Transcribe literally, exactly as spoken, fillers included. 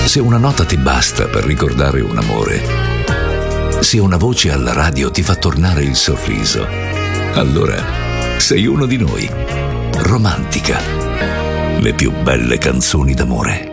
se una nota ti basta per ricordare un amore, se una voce alla radio ti fa tornare il sorriso, allora sei uno di noi. Romantica. Le più belle canzoni d'amore.